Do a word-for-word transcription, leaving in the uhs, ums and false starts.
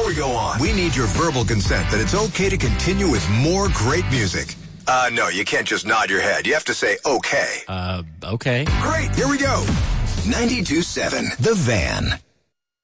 we go on, we need your verbal consent that it's okay to continue with more great music. Uh, no, you can't just nod your head. You have to say, okay. Uh, okay. Great, here we go. ninety-two point seven The Van.